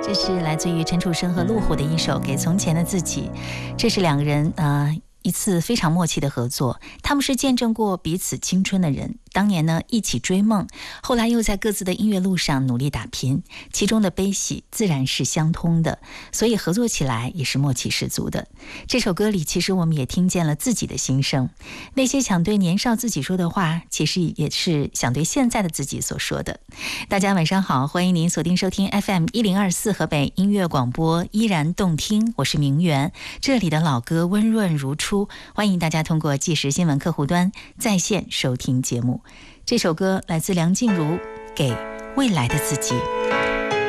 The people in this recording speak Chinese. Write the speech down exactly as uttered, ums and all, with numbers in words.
这是来自于陈楚生和陆虎的一首《给从前的自己》，这是两个人呃一次非常默契的合作，他们是见证过彼此青春的人，当年呢一起追梦，后来又在各自的音乐路上努力打拼，其中的悲喜自然是相通的，所以合作起来也是默契十足的。这首歌里其实我们也听见了自己的心声，那些想对年少自己说的话，其实也是想对现在的自己所说的。大家晚上好，欢迎您锁定收听 F M 一零二四河北音乐广播，依然动听，我是明媛，这里的老歌温润如初，欢迎大家通过即时新闻客户端在线收听节目。这首歌来自梁静茹，《给未来的自己》。